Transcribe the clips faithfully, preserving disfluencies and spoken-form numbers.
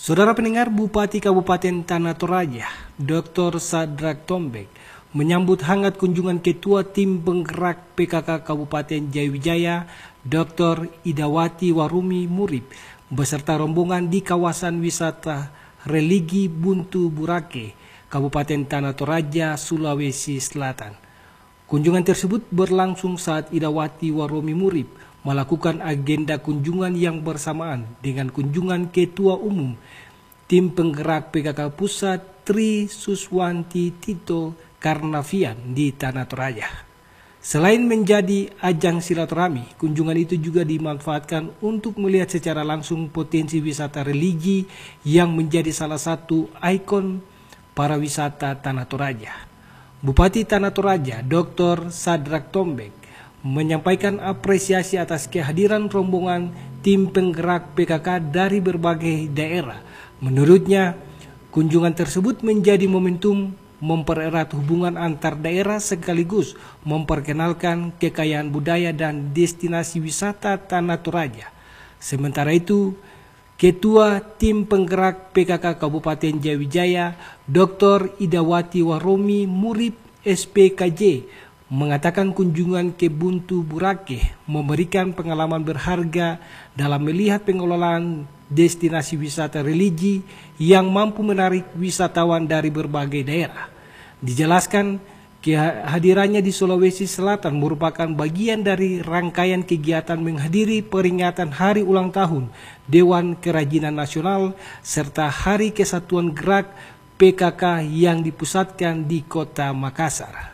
Saudara pendengar, Bupati Kabupaten Tanah Toraja, doktor Sadrak Tombek, menyambut hangat kunjungan Ketua Tim Penggerak P K K Kabupaten Jayawijaya, doktor Idawati Warumi Murib, beserta rombongan di kawasan wisata religi Buntu Burake, Kabupaten Tanah Toraja, Sulawesi Selatan. Kunjungan tersebut berlangsung saat Idawati Warumi Murib melakukan agenda kunjungan yang bersamaan dengan kunjungan Ketua Umum Tim Penggerak P K K Pusat Tri Suswanti Tito Karnavian di Tanah Toraja. Selain menjadi ajang silaturahmi, kunjungan itu juga dimanfaatkan untuk melihat secara langsung potensi wisata religi yang menjadi salah satu ikon para wisata Tanah Toraja. Bupati Tanah Toraja, doktor Sadrak Tombek, menyampaikan apresiasi atas kehadiran rombongan tim penggerak P K K dari berbagai daerah. Menurutnya, kunjungan tersebut menjadi momentum mempererat hubungan antar daerah sekaligus memperkenalkan kekayaan budaya dan destinasi wisata Tanah Toraja. Sementara itu, Ketua Tim Penggerak P K K Kabupaten Jayawijaya, doktor Idawati Warumi Murib S P K J, mengatakan kunjungan ke Buntu Burake memberikan pengalaman berharga dalam melihat pengelolaan destinasi wisata religi yang mampu menarik wisatawan dari berbagai daerah. Dijelaskan, kehadirannya di Sulawesi Selatan merupakan bagian dari rangkaian kegiatan menghadiri peringatan Hari Ulang Tahun Dewan Kerajinan Nasional serta Hari Kesatuan Gerak P K K yang dipusatkan di Kota Makassar.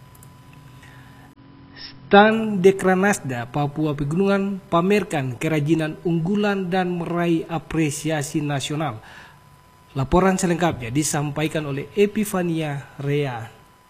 Stan Dekranasda Papua Pegunungan pamerkan kerajinan unggulan dan meraih apresiasi nasional. Laporan selengkapnya disampaikan oleh Epifania Rea.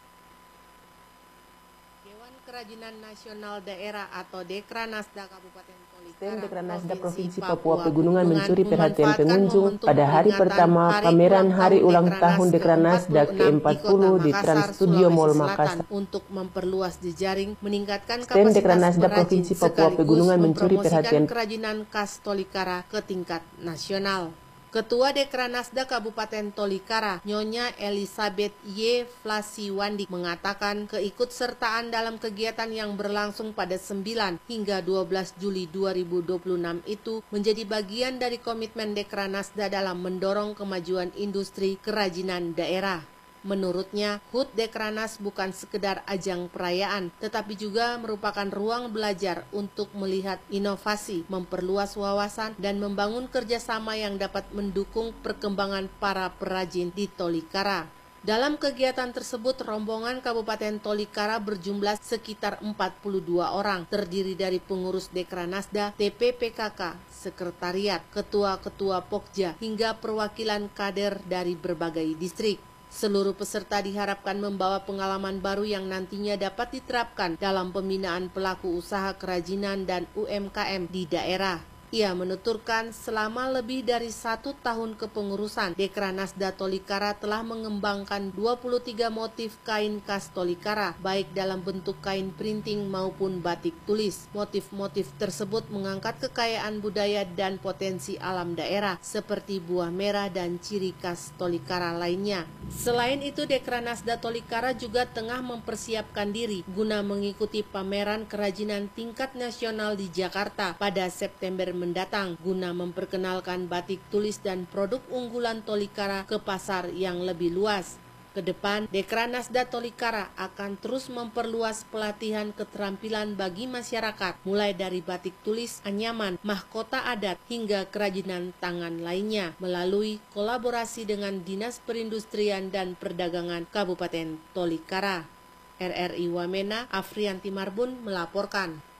Dewan Kerajinan Nasional Daerah atau Dekranasda Kabupaten Stan Dekranasda Provinsi Papua Pegunungan mencuri perhatian pengunjung pada hari pertama pameran Hari Ulang Tahun Dekranasda ke empat puluh di Trans Studio Mall Makassar. Untuk memperluas jejaring, meningkatkan Stan kapasitas Dekranasda perajin, Provinsi Papua Pegunungan mencuri perhatian kerajinan khas Tolikara ke tingkat nasional. Ketua Dekranasda Kabupaten Tolikara, Nyonya Elizabeth Y. Flasiwandi, mengatakan keikutsertaan dalam kegiatan yang berlangsung pada sembilan hingga dua belas Juli dua ribu dua puluh enam itu menjadi bagian dari komitmen Dekranasda dalam mendorong kemajuan industri kerajinan daerah. Menurutnya, H U T Dekranas bukan sekedar ajang perayaan, tetapi juga merupakan ruang belajar untuk melihat inovasi, memperluas wawasan, dan membangun kerjasama yang dapat mendukung perkembangan para perajin di Tolikara. Dalam kegiatan tersebut, rombongan Kabupaten Tolikara berjumlah sekitar empat puluh dua orang, terdiri dari pengurus Dekranasda, T P P K K, sekretariat, ketua-ketua Pokja, hingga perwakilan kader dari berbagai distrik. Seluruh peserta diharapkan membawa pengalaman baru yang nantinya dapat diterapkan dalam pembinaan pelaku usaha kerajinan dan U M K M di daerah. Ia menuturkan selama lebih dari satu tahun kepengurusan, Dekranasda Tolikara telah mengembangkan dua puluh tiga motif kain khas Tolikara, baik dalam bentuk kain printing maupun batik tulis. Motif-motif tersebut mengangkat kekayaan budaya dan potensi alam daerah, seperti buah merah dan ciri khas Tolikara lainnya. Selain itu, Dekranasda Tolikara juga tengah mempersiapkan diri guna mengikuti pameran kerajinan tingkat nasional di Jakarta pada September mendatang guna memperkenalkan batik tulis dan produk unggulan Tolikara ke pasar yang lebih luas. Kedepan, Dekranasda Tolikara akan terus memperluas pelatihan keterampilan bagi masyarakat, mulai dari batik tulis, anyaman, mahkota adat, hingga kerajinan tangan lainnya, melalui kolaborasi dengan Dinas Perindustrian dan Perdagangan Kabupaten Tolikara. R R I Wamena, Afrianti Marbun melaporkan.